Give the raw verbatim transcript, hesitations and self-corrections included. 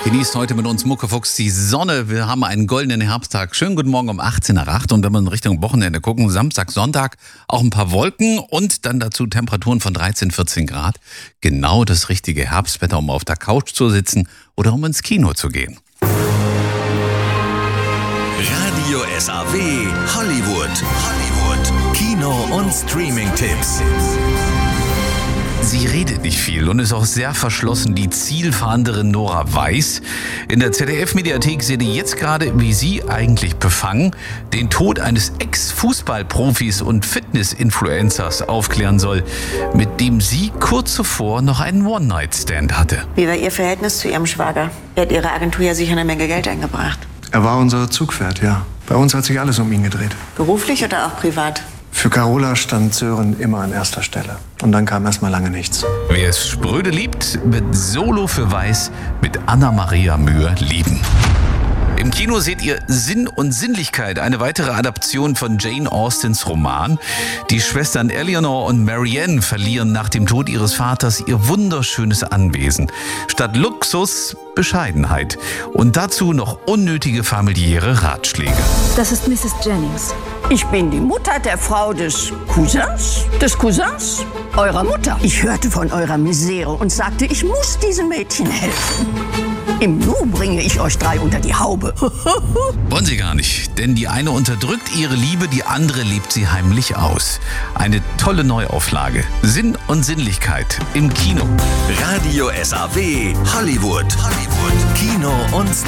Genießt heute mit uns Muckefuchs die Sonne. Wir haben einen goldenen Herbsttag. Schönen guten Morgen um achtzehn nach acht. Und wenn wir in Richtung Wochenende gucken, Samstag, Sonntag, auch ein paar Wolken und dann dazu Temperaturen von dreizehn, vierzehn Grad. Genau das richtige Herbstwetter, um auf der Couch zu sitzen oder um ins Kino zu gehen. Radio S A W Hollywood. Hollywood. Kino- und Streaming-Tipps. Sie redet nicht viel und ist auch sehr verschlossen, die Zielfahnderin Nora Weiss. In der Z D F-Mediathek seht ihr jetzt gerade, wie sie eigentlich befangen den Tod eines Ex-Fußballprofis und Fitness-Influencers aufklären soll, mit dem sie kurz zuvor noch einen One-Night-Stand hatte. Wie war Ihr Verhältnis zu Ihrem Schwager? Er hat Ihrer Agentur ja sicher eine Menge Geld eingebracht. Er war unser Zugpferd, ja. Bei uns hat sich alles um ihn gedreht. Beruflich oder auch privat? Für Carola stand Sören immer an erster Stelle. Und dann kam erst mal lange nichts. Wer es spröde liebt, wird Solo für Weiß mit Anna-Maria Mühe lieben. Im Kino seht ihr Sinn und Sinnlichkeit, eine weitere Adaption von Jane Austens Roman. Die Schwestern Eleanor und Marianne verlieren nach dem Tod ihres Vaters ihr wunderschönes Anwesen. Statt Luxus, Bescheidenheit. Und dazu noch unnötige familiäre Ratschläge. Das ist Misses Jennings. Ich bin die Mutter der Frau des Cousins, des Cousins eurer Mutter. Ich hörte von eurer Misere und sagte, ich muss diesem Mädchen helfen. Im Nu bringe ich euch drei unter die Haube. Wollen sie gar nicht, denn die eine unterdrückt ihre Liebe, die andere lebt sie heimlich aus. Eine tolle Neuauflage. Sinn und Sinnlichkeit im Kino. Radio S A W Hollywood. Hollywood. Kino- und